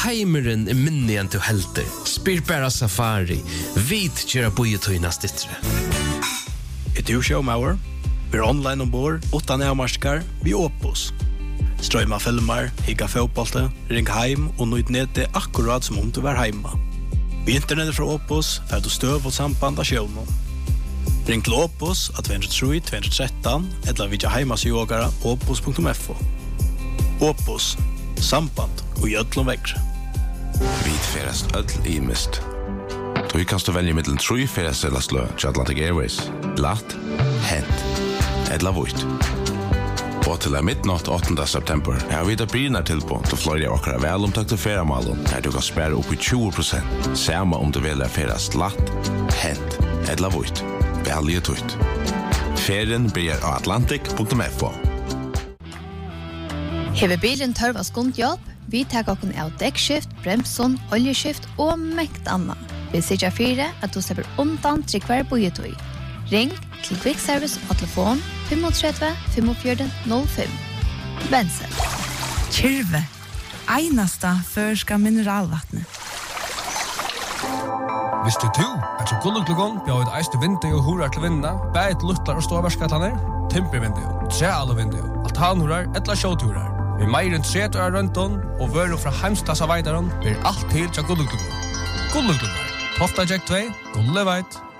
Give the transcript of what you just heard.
heimeren minni enn du helter. Spyr bara Safari. Vit gjerra bojetøyna stittre. Du showmauer. Vi online ombord, utan avmarskar, vi Opus. Strøyma filmer, higga fotbollte, ring heim og nøyd nede akkurat som om du var heima. Vi internettet fra Opus, fer du støv og samband av sjøvnen. Ring til Opus at 203-213, eller vidja heimasjogara opus.fo. Opus, samband og gjødlom vekkre. Vi ferast ødl i mist. Du kan stå velge mittelen 3 ferdagselaslø til Atlantic Airways. Glatt, hent, edla vuit. Og til midnatt 8. september har vi det brynar tilbud til flere av okkara velomtakte feriemalen der du kan spære opp i 20%. Samme om du velger feras glatt, hent, edla vuit. Velge tutt. Ferien blir av atlantic.fo. Hever bilen tørv av skundjobb? Vi tar okken av dekkskift, bremson, oljeskift og mekt anna. Vi sier 4 at du slipper undan tryggvær bojetøy. Ring til Quick Service og telefon 35 45 05. Bensen. Kyrve. Einasta førska mineralvattnet. Visste du at så gulluklugon bjør et eiste vindu og horar til vinda, bæt luttlar og ståverskataner, timpervindu, trealevindu, altanhorar, etla sjåturar. Vi meir enn 30 år rundt og vører fra heimstassa veidaren blir alt til til gulluklugon. Gulluklugon. Tofta Jack 2, Gulleveit.